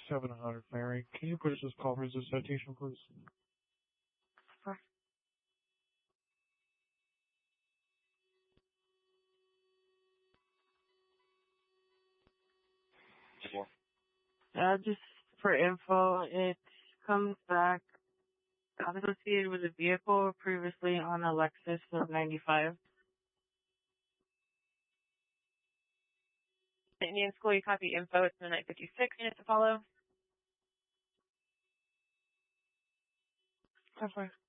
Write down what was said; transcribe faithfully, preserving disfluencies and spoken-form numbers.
seven hundred Mary. Can you put us this call for this citation, please? Uh, just for info, it comes back associated with a vehicle previously on a Lexus of ninety-five. Indian School, you copy info. It's midnight fifty-six. Minutes to follow. That's fine.